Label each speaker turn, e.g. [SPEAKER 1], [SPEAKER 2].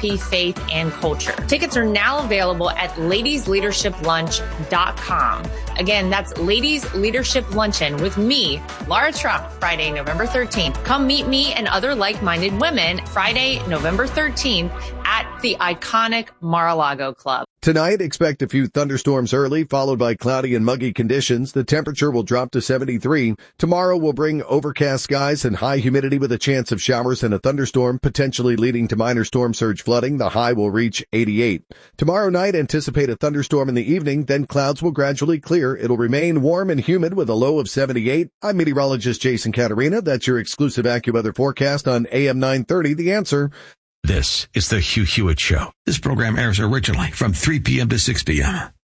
[SPEAKER 1] coffee, faith, and culture. Tickets are now available at ladiesleadershiplunch.com. Again, that's Ladies Leadership Luncheon with me, Laura Trump, Friday, November 13th. Come meet me and other like-minded women Friday, November 13th at the iconic Mar-a-Lago Club.
[SPEAKER 2] Tonight, expect a few thunderstorms early, followed by cloudy and muggy conditions. The temperature will drop to 73. Tomorrow will bring overcast skies and high humidity with a chance of showers and a thunderstorm, potentially leading to minor storm surge flooding. The high will reach 88. Tomorrow night, anticipate a thunderstorm in the evening, then clouds will gradually clear. It'll remain warm and humid with a low of 78. I'm meteorologist Jason Caterina. That's your exclusive AccuWeather forecast on AM 930, The Answer.
[SPEAKER 3] This is the Hugh Hewitt Show. This program airs originally from 3 p.m. to 6 p.m.